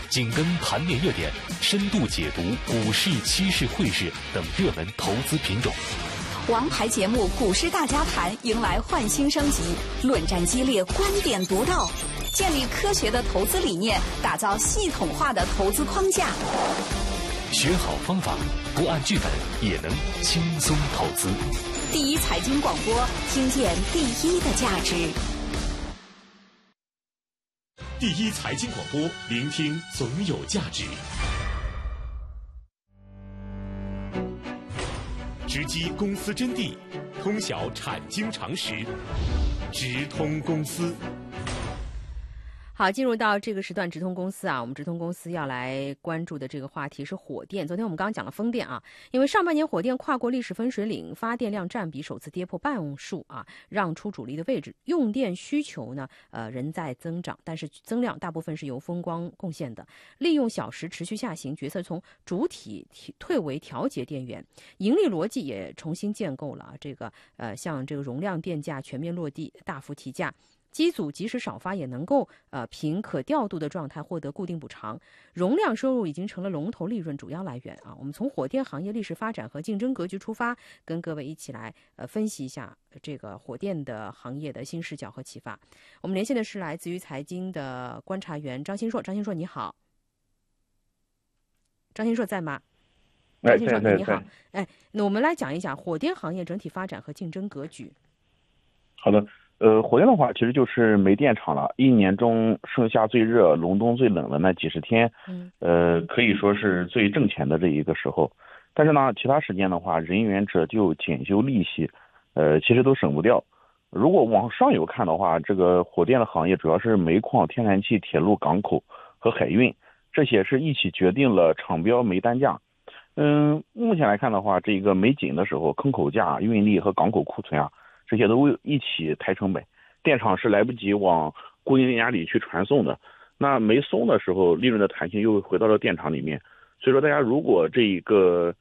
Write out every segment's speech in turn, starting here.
紧跟盘面热点，深度解读股市、期市、汇市等热门投资品种。 王牌节目《股市大家谈》迎来焕新升级，论战激烈，观点独到，建立科学的投资理念，打造系统化的投资框架。 学好方法，不按剧本也能轻松投资。 第一财经广播，听见第一的价值。 第一财经广播，聆听总有价值。直击公司真谛，通晓产经常识，直通公司。 好，进入到这个时段，直通公司啊，我们直通公司要来关注的这个话题是火电。昨天我们刚刚讲了风电啊，因为上半年火电跨过历史分水岭，发电量占比首次跌破半数啊，让出主力的位置，用电需求呢仍在增长，但是增量大部分是由风光贡献的，利用小时持续下行，角色从主体退为调节电源，盈利逻辑也重新建构了。这个像这个容量电价全面落地，大幅提价。机组即使少发也能够凭可调度的状态获得固定补偿，容量收入已经成了龙头利润主要来源啊。我们从火电行业历史发展和竞争格局出发，跟各位一起来分析一下这个火电的行业的新视角和启发。我们连线的是来自于财经的观察员张新硕，张新硕你好。张新硕在吗？张新硕你好。那我们来讲一讲火电行业整体发展和竞争格局。 好的。火电的话，其实就是煤电厂了。一年中盛夏最热、隆冬最冷的那几十天，可以说是最挣钱的这一个时候。但是呢，其他时间的话，人员折旧、检修、利息，其实都省不掉。如果往上游看的话，这个火电的行业主要是煤矿、天然气、铁路、港口和海运，这些是一起决定了厂标煤单价。目前来看的话，这个煤紧的时候，坑口价、运力和港口库存啊，这些都一起抬成本，电厂是来不及往固定电压里去传送的。那煤松的时候，利润的弹性又回到了电厂里面。所以说，大家如果这一个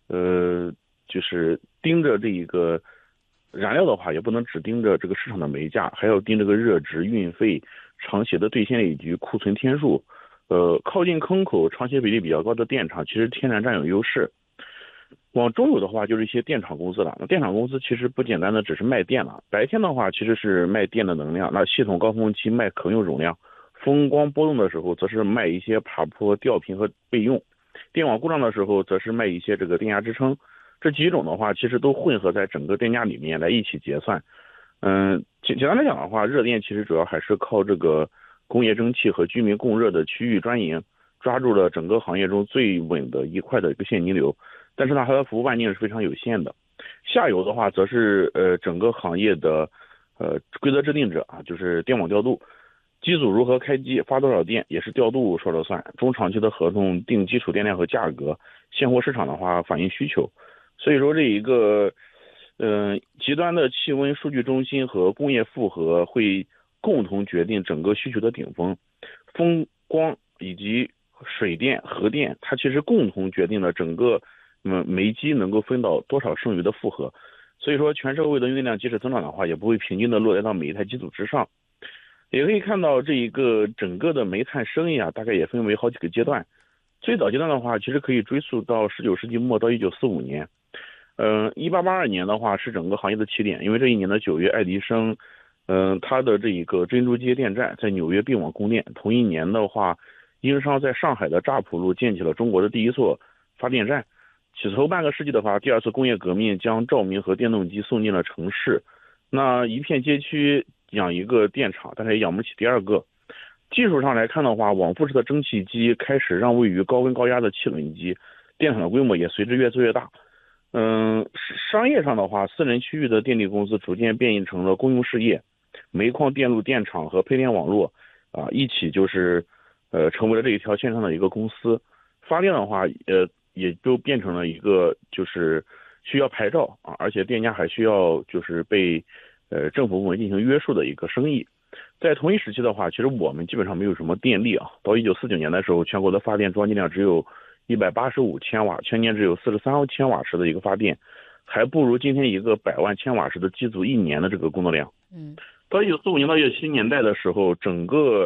就是盯着这一个燃料的话，也不能只盯着这个市场的煤价，还要盯这个热值、运费、长协的兑现率以及库存天数。靠近坑口、长协比例比较高的电厂，其实天然占有优势。往中游的话，就是一些电厂公司了。那电厂公司其实不简单的只是卖电了，白天的话其实是卖电的能量，那系统高峰期卖可用容量，风光波动的时候则是卖一些爬坡、吊瓶和备用，电网故障的时候则是卖一些这个电压支撑。这几种的话，其实都混合在整个电价里面来一起结算。简单来讲的话，热电其实主要还是靠这个工业蒸汽和居民供热的区域专营，抓住了整个行业中最稳的一块的一个现金流。但是呢，它的服务半径是非常有限的。下游的话，则是整个行业的规则制定者啊，就是电网调度，机组如何开机、发多少电，也是调度说了算。中长期的合同定基础电量和价格，现货市场的话反映需求。所以说，这一个极端的气温数据中心和工业负荷会共同决定整个需求的顶峰。风光以及水电、核电，它其实共同决定了整个煤机能够分到多少剩余的负荷。所以说全社会的用电量即使增长的话，也不会平均的落在到每一台机组之上。也可以看到这一个整个的煤炭生意啊，大概也分为好几个阶段。最早阶段的话，其实可以追溯到19世纪末到1945年。1882年的话是整个行业的起点，因为这一年的9月，爱迪生它的这一个珍珠街电站在纽约并网供电。同一年的话，英商在上海的乍浦路建起了中国的第一座发电站。此后半个世纪的话，第二次工业革命将照明和电动机送进了城市。那一片街区养一个电厂，但是也养不起第二个。技术上来看的话，往复式的蒸汽机开始让位于高温高压的气轮机，电厂的规模也随之越做越大。商业上的话，私人区域的电力公司逐渐变异成了公用事业，煤矿、电路、电厂和配电网络一起就是成为了这一条线上的一个公司。发电的话也就变成了一个就是需要牌照而且电价还需要就是被政府部门进行约束的一个生意。在同一时期的话，其实我们基本上没有什么电力到1949年的时候，全国的发电装机量只有185千瓦，全年只有43千瓦时的一个发电，还不如今天一个100万千瓦时的机组一年的这个工作量。到1945年到1970年代的时候，整个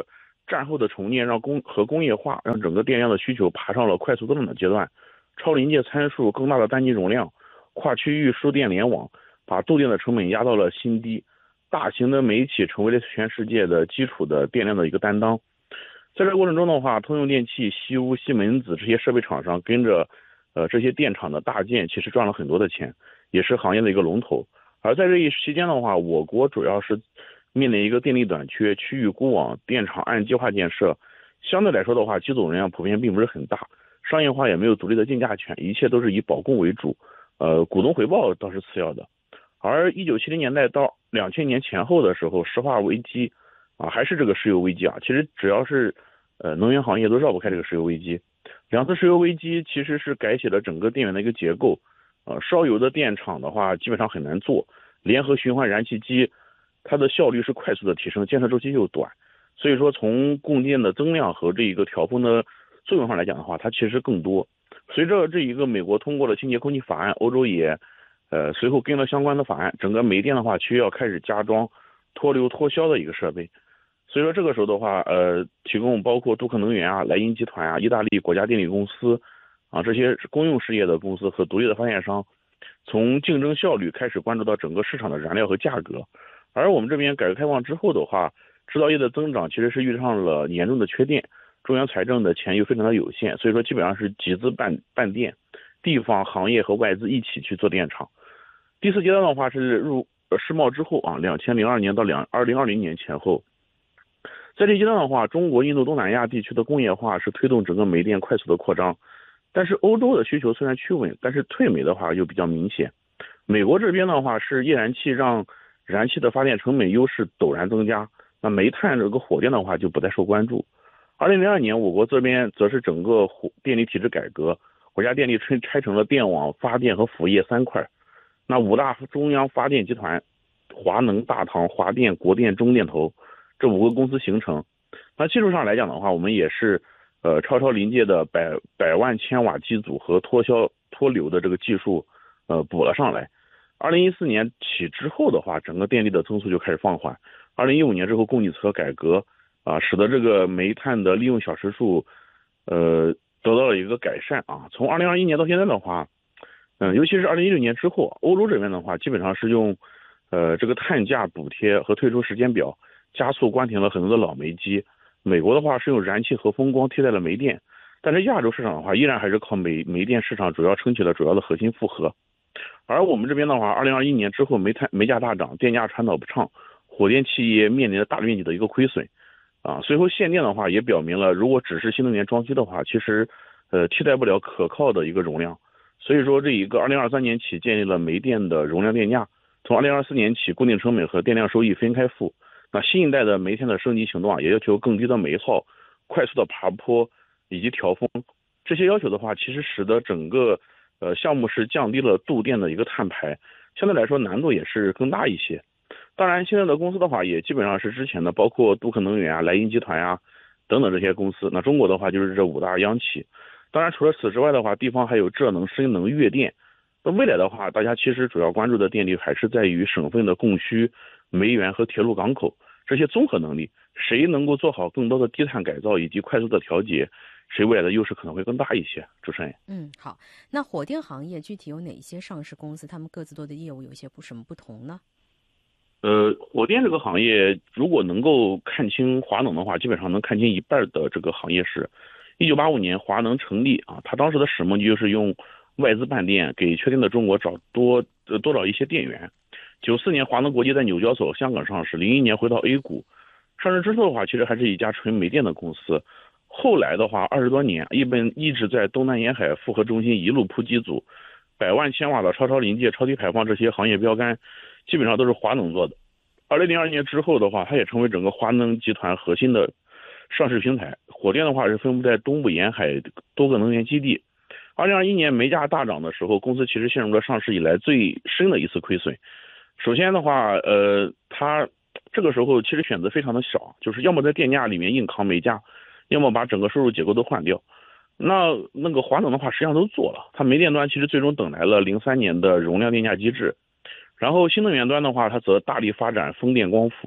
战后的重建让工业化让整个电量的需求爬上了快速增长的阶段，超临界参数、更大的单极容量、跨区域输电联网，把度电的成本压到了新低。大型的煤企成为了全世界的基础的电量的一个担当。在这个过程中的话，通用电气、西屋、西门子这些设备厂商跟着这些电厂的大建，其实赚了很多的钱，也是行业的一个龙头。而在这一期间的话，我国主要是面临一个电力短缺，区域孤网，电厂按计划建设，相对来说的话，机组容量普遍并不是很大，商业化也没有独立的竞价权，一切都是以保供为主，股东回报倒是次要的。而1970年代到2000年前后的时候，石化危机还是这个石油危机其实只要是能源行业都绕不开这个石油危机。两次石油危机其实是改写了整个电源的一个结构，烧油的电厂的话基本上很难做，联合循环燃气机它的效率是快速的提升，建设周期又短，所以说从供电的增量和这一个调峰的作用上来讲的话，它其实更多。随着这一个美国通过了清洁空气法案，欧洲也随后跟了相关的法案，整个煤电的话需要开始加装脱硫脱硝的一个设备。所以说这个时候的话，提供包括杜克能源莱茵集团意大利国家电力公司这些公用事业的公司和独立的发电商，从竞争效率开始关注到整个市场的燃料和价格。而我们这边改革开放之后的话，制造业的增长其实是遇上了严重的缺电，中央财政的钱又非常的有限，所以说基本上是集资办电，地方行业和外资一起去做电厂。第四阶段的话是入世贸之后2002年到2020年前后，在这阶段的话，中国、印度、东南亚地区的工业化是推动整个煤电快速的扩张，但是欧洲的需求虽然趋稳，但是退煤的话又比较明显。美国这边的话是液燃气让燃气的发电成本优势陡然增加，那煤炭这个火电的话就不再受关注。2002年我国这边则是整个电力体制改革，国家电力拆成了电网、发电和辅业3块。那5大中央发电集团，华能、大唐、华电、国电、中电投这5个公司形成。那技术上来讲的话，我们也是超临界的百万千瓦机组和脱硫的这个技术补了上来。2014年起之后的话，整个电力的增速就开始放缓。2015年之后供给侧改革使得这个煤炭的利用小时数得到了一个改善从2021年到现在的话，尤其是2016年之后，欧洲这边的话基本上是用这个碳价补贴和退出时间表加速关停了很多的老煤机。美国的话是用燃气和风光替代了煤电，但是亚洲市场的话依然还是靠煤电市场主要撑起了主要的核心负荷。而我们这边的话，2021年之后煤价大涨，电价传导不畅，火电企业面临着大面积的一个亏损随后限电的话也表明了，如果只是新能源装机的话，其实替代不了可靠的一个容量。所以说这一个2023年起建立了煤电的容量电价，从2024年起固定成本和电量收益分开付。那新一代的煤电的升级行动也要求更低的煤耗、快速的爬坡以及调峰。这些要求的话，其实使得整个项目是降低了度电的一个碳排，相对来说难度也是更大一些。当然现在的公司的话也基本上是之前的，包括杜克能源莱茵集团等等这些公司。那中国的话就是这5大央企。当然除了此之外的话，地方还有浙能、深能、粤电。那未来的话，大家其实主要关注的电力还是在于省份的供需、煤源和铁路港口这些综合能力，谁能够做好更多的低碳改造以及快速的调节，谁未来的优势可能会更大一些。主持人。 好，那火电行业具体有哪些上市公司，他们各自做的业务有些什么不同呢？ 火电这个行业如果能够看清华能的话，基本上能看清一半的这个行业史。1985年华能成立它当时的使命就是用外资办电，给缺电的中国多找一些电源。94年华能国际在纽交所香港上市，01年回到 A 股。上市之后的话，其实还是一家纯煤电的公司。后来的话20多年一直在东南沿海复合中心一路铺机组，百万千瓦的超临界、超低排放这些行业标杆基本上都是华能做的。2002年之后的话，它也成为整个华能集团核心的上市平台。火电的话是分布在东部沿海多个能源基地。2021年煤价大涨的时候，公司其实陷入了上市以来最深的一次亏损。首先的话它这个时候其实选择非常的少，就是要么在电价里面硬扛煤价，要么把整个收入结构都换掉。那个华能的话实际上都做了，它煤电端其实最终等来了03年的容量电价机制。然后新能源端的话，它则大力发展风电光伏，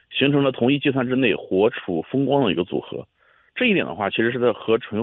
形成了同一计算之内活储风光的一个组合。这一点的话，其实是在和纯